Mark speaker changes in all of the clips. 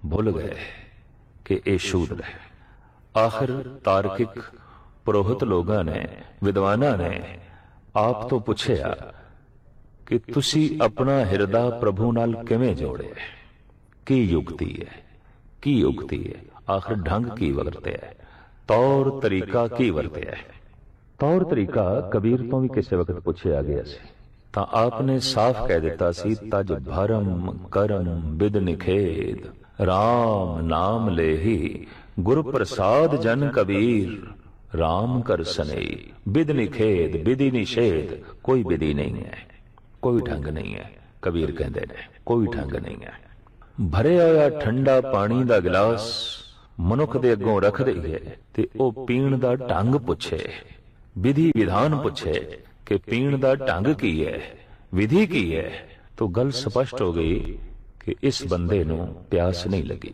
Speaker 1: भुल गए कि ये शूद्र है। आखिर तार्किक पुरोहित लोगों ने, विद्वाना ने आप तो पूछया कि तुसी अपना हिरदा प्रभु नाल किवें जोड़े, की युक्ति है, की युक्ति है, आखिर ढंग की वरत्या, तौर तरीका की वरत्या। तौर तरीका कबीर तो भी किसी वक्त पूछया गया सी, तां आपने साफ कह दिता सी, तज भरम करम बिद निखेद, राम नाम लेही गुर प्रसाद जन कबीर, राम कर सनई बिद निखेद, विधि निषेध, कोई विधि नहीं है, कोई ढंग नहीं है। कबीर कहते ने कोई ढंग नहीं है। भरे होया ठंडा पानी दा गिलास मनुख दे अगों रख दईए ते ओ पीण दा ढंग पुछे, विधि विधान पुछे कि पीण दा ढंग की है, विधि की है, तो गल स्पष्ट हो गई कि इस बंदे नूं प्यास नहीं लगी।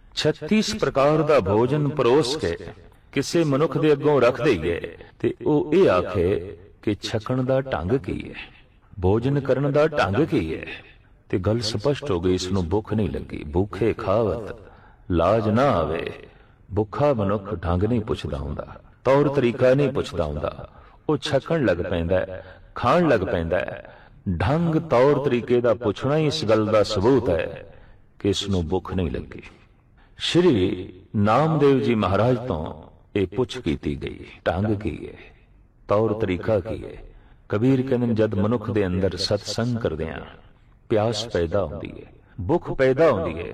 Speaker 1: 36 प्रकार दा भोजन परोस के किसे मनुख दे अगों रख दईए ते ओ ये आखे कि छकण दा ढंग की है, भोजन करन दा ढंग की है, ते गल स्पष्ट हो गई इसनूं भुख नहीं लगी। भूखे खावत लाज ना आवे, भुखा मनुख ढंग नहीं पुछदा हुंदा, तौर तरीका नहीं पुछदा हुंदा, ओ छकण लग पैंदा है, खाण लग पैंदा है। ढंग तौर तरीके दा पुछना ही इस गल दा सबूत है कि इसनूं भुख नहीं लगी। श्री नामदेव जी महाराज तो ये पुछ कीती गई, ढंग की है, तौर तरीका की है। कबीर कहंदे जद मनुख दे अंदर सत्संग करदियां प्यास पैदा होंदी है, भुख पैदा होंदी है,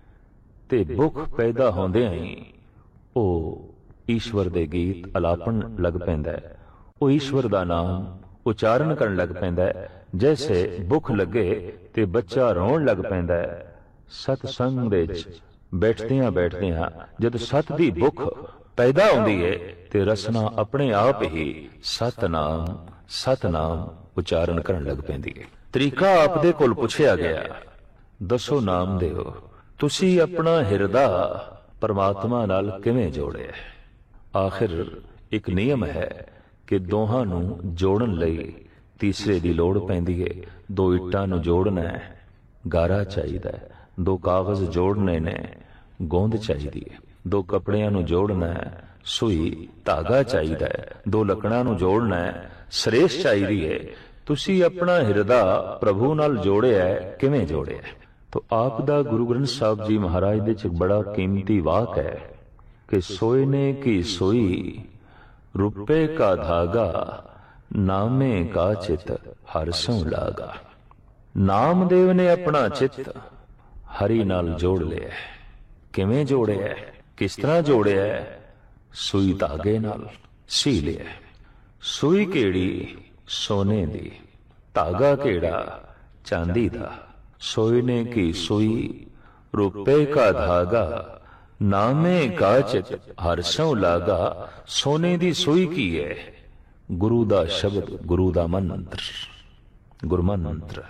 Speaker 1: ते भुख पैदा होंदियां ही ओ ईश्वर दे गीत अलापण लग पैंदा है, ओ ईश्वर दा नाम उचारण करन लग पैंदा है। जैसे भुख लगे ते बच्चा रोण लग पैंदा है। सत्संग दे विच बैठदियां बैठदियां जद सत दी भुख पैदा होंदी है ते रसना अपने आप ही सतनाम सतनाम उचारण करन लग पैंदी है। तरीका आप दे कोल पुछया गया, दसो नामदेव तुसी अपना हिरदा परमात्मा नाल किवें जोड़िया। आखिर एक नियम है कि दोहां नूं जोड़न लई तीसरे दी लोड़ पैंदी है। दो इट्टां नूं जोड़ना है, गारा चाहिदा है। दो कागज जोड़ने ने, गोंद चाहिदी है। दो कपड़ियां नूं जोड़ना है, सुई धागा चाहिदा है। दो लकड़ां नूं जोड़ना है, सरेस चाहिदी है। तुसी अपना हिरदा प्रभु नाल जोड़िया है, किवें जोड़िया। तो आप दा गुरु ग्रंथ साहब जी महाराज दे च एक बड़ा कीमती वाक है कि सोयने की सोई रुपए का धागा, नामे का चित हर सौ लागा। नामदेव ने अपना चित हरि नाल जोड़ लिया। किवें जोड़िया है, किस तरह जोड़िया है? सुई धागे नाल सी लिया। सुई केड़ी सोने दी, धागा केड़ा चांदी दा। सोने की सुई रुपए का धागा, नामे का चित हर सौ लागा। सोने दी सुई की है, गुरु दा शब्द, गुरु दा मंत्र, गुरमंत्र,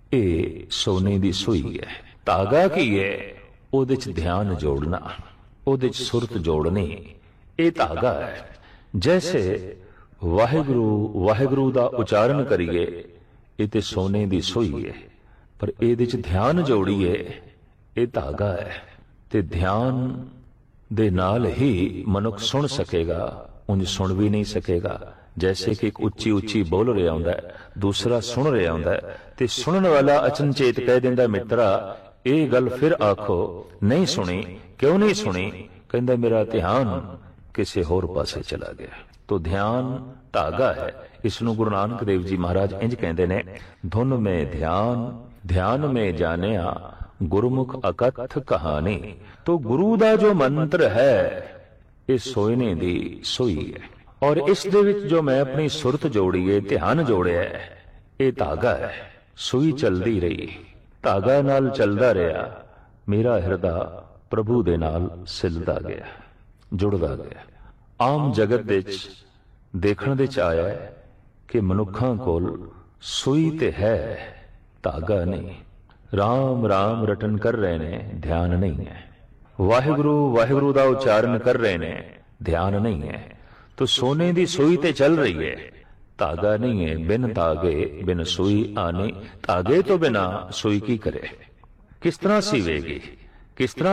Speaker 1: ए सोने दी सुई है। धागा की है, ओदे च ध्यान जोड़ना, ओदे च सुरत जोड़नी, ए धागा है। जैसे वाहिगुरु वाहिगुरु दा उचारण करिए, ये ते सोने दी सुई है, पर एदे च ध्यान जोड़िए, ये धागा है। ते ध्यान दे नाल ही मनुख सुन सकेगा, उंज सुन भी नहीं सकेगा। जैसे कि एक उच्ची उच्ची बोल रहा होंदा है, दूसरा सुन रहा होंदा है, ते सुनने वाला अचनचेत कह दिंदा मित्रा ये गल फिर आखो, नहीं सुनी। क्यों नहीं सुनी? कहंदा मेरा ध्यान किसी होर पासे चला गया। तो ध्यान धागा है। इसनूं गुरु नानक देव जी महाराज इंज कहंदे ने, धुन में ध्यान, ध्यान में जानिया गुरुमुख अकथ कहानी। तो गुरु दा जो मंत्र है, ये सोने दी सोई है। और इस दे विच जो मैं अपनी सुरत जोड़ी है, ध्यान जोड़िया है, ये धागा है। सुई चलदी रही, धागा नाल चलदा रहा, मेरा हिरदा प्रभु दे नाल सिलदा गया, जुड़दा गया। आम जगत दे विच देखण दे च आया है कि मनुखां कोल सुई ते है, धागा नहीं। राम राम रटन कर रहे ने, ध्यान नहीं है। वाहिगुरु वाहिगुरु दा उच्चारण कर रहे ने, ध्यान नहीं है। तो सोने दी सुई ते चल रही है, धागा नहीं है। बिन धागे बिन सुई आनी, धागे तो बिना सुई की करे, किस तरह सीवेगी, किस तरह